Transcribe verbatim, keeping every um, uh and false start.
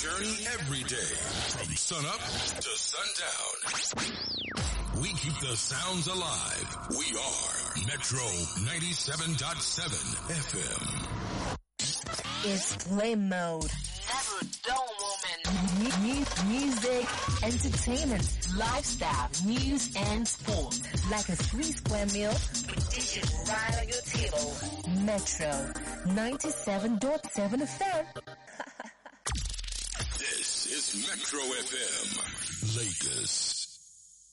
journey every day from sun up to sundown. We keep the sounds alive. We are Metro ninety-seven point seven F M. It's play mode. Never dull moment. Mu- music, entertainment, lifestyle, news, and sport. Like a three square meal, we dish it right on your table. Metro ninety-seven point seven F M. This is Metro F M, Lagos.